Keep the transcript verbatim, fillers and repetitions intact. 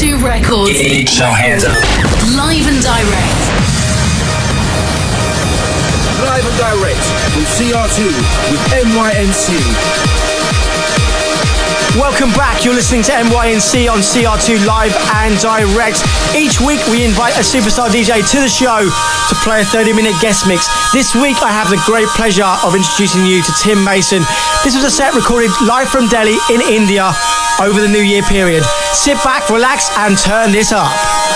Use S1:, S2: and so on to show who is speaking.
S1: two Records.
S2: Get your hands up.
S1: Live and direct.
S3: Live and direct with C R two with M Y N C.
S4: Welcome back. You're listening to M Y N C on C R two Live and Direct. Each week we invite a superstar D J to the show to play a thirty minute guest mix. This week I have the great pleasure of introducing you to Tim Mason. This was a set recorded live from Delhi in India over the New Year period. Sit back, relax and turn this up.